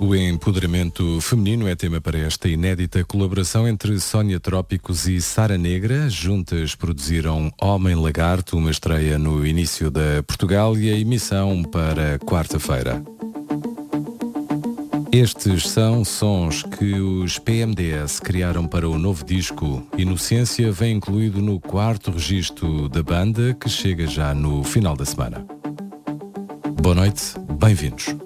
O empoderamento feminino é tema para esta inédita colaboração entre Sónia Trópicos e Sara Negra. Juntas produziram Homem Lagarto, uma estreia no início da Portugal e a emissão para quarta-feira. Estes são sons que os PMDS criaram para o novo disco. Inocência vem incluído no 4º registro da banda, que chega já no final da semana. Boa noite, bem-vindos.